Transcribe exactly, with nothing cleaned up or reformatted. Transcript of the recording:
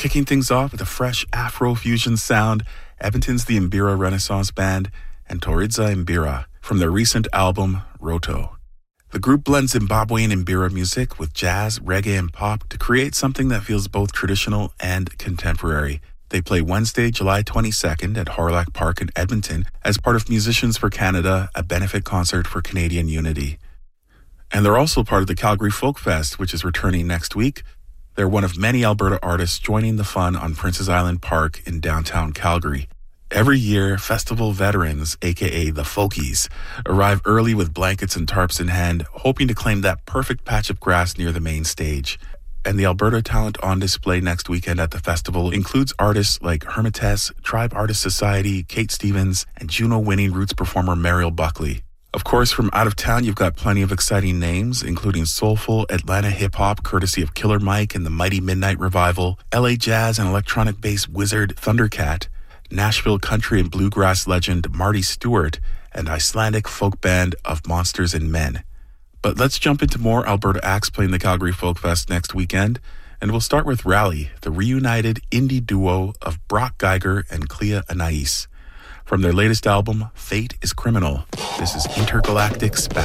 Kicking things off with a fresh Afro-fusion sound, Edmonton's the Mbira Renaissance Band and Toridza Mbira from their recent album, Roto. The group blends Zimbabwean Mbira music with jazz, reggae, and pop to create something that feels both traditional and contemporary. They play Wednesday, July twenty-second at Hawrelak Park in Edmonton as part of Musicians for Canada, a benefit concert for Canadian unity. And they're also part of the Calgary Folk Fest, which is returning next week. They're one of many Alberta artists joining the fun on Princess Island Park in downtown Calgary. Every year, festival veterans, aka the Folkies, arrive early with blankets and tarps in hand, hoping to claim that perfect patch of grass near the main stage. And the Alberta talent on display next weekend at the festival includes artists like Hermites, Tribe Artist Society, Kate Stevens, and Juno-winning roots performer Mariel Buckley. Of course, from out of town, you've got plenty of exciting names, including soulful Atlanta hip-hop, courtesy of Killer Mike and the Mighty Midnight Revival, L A jazz and electronic bass wizard Thundercat, Nashville country and bluegrass legend Marty Stewart, and Icelandic folk band of Monsters and Men. But let's jump into more Alberta acts playing the Calgary Folk Fest next weekend, and we'll start with Rally, the reunited indie duo of Brock Geiger and Clea Anais. From their latest album, Fate is Criminal, this is Intergalactic Spat.